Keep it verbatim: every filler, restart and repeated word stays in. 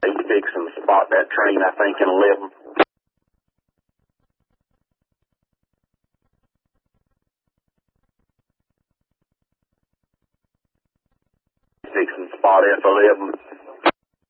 They fixing to spot that train, I think, in eleven. Fixing to spot F eleven.